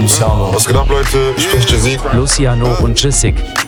Luciano. Was geht ab, Leute? Ich bin's Jazik. Luciano und Jessic.